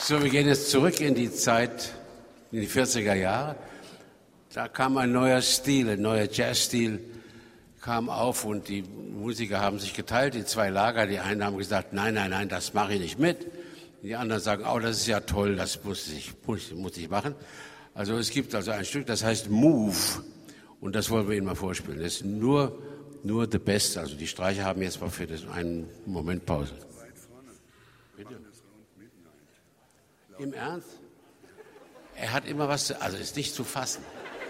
So, wir gehen jetzt zurück in die Zeit, in die 40er Jahre. Da kam ein neuer Stil, ein neuer Jazzstil kam auf und die Musiker haben sich geteilt, die zwei Lager. Die einen haben gesagt, nein, nein, nein, das mache ich nicht mit. Die anderen sagen, oh, das ist ja toll, das muss ich machen. Also es gibt also ein Stück, das heißt Move und das wollen wir Ihnen mal vorspielen. Das ist nur the best, also die Streicher haben jetzt mal für das einen Moment Pause. Bitte? Im Ernst? Er hat immer was, also ist nicht zu fassen.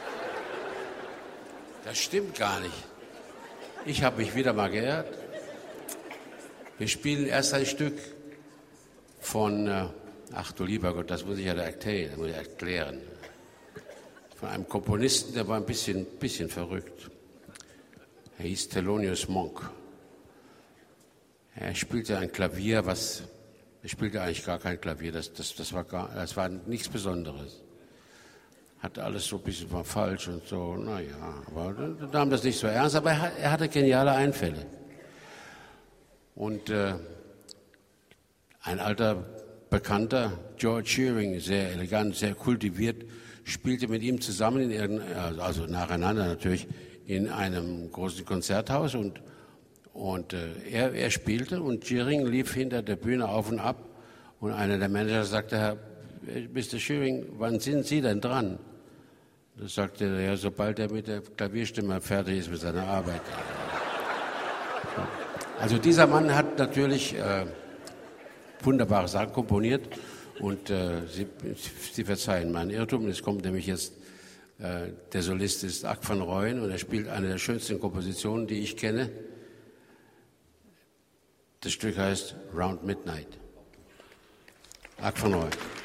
Das stimmt gar nicht. Ich habe mich wieder mal geirrt. Wir spielen erst ein Stück von, ach du lieber Gott, das muss ich ja erklären. Von einem Komponisten, der war ein bisschen verrückt. Er hieß Thelonious Monk. Er spielte ein Klavier, er spielte eigentlich gar kein Klavier, das war nichts Besonderes. Hatte alles so ein bisschen mal falsch und so, naja, aber da nahm das nicht so ernst, aber er hatte geniale Einfälle. Und ein alter Bekannter, George Shearing, sehr elegant, sehr kultiviert, spielte mit ihm zusammen, also nacheinander natürlich, in einem großen Konzerthaus und er spielte und Shearing lief hinter der Bühne auf und ab und einer der Manager sagte, Mr. Shearing, wann sind Sie denn dran? Da sagte er, ja, sobald er mit der Klavierstimme fertig ist mit seiner Arbeit. Also dieser Mann hat natürlich wunderbare Sachen komponiert und Sie verzeihen meinen Irrtum, es kommt nämlich jetzt, der Solist ist Ak van Rooyen und er spielt eine der schönsten Kompositionen, die ich kenne. Das Stück heißt Round Midnight. Ak van Rooyen.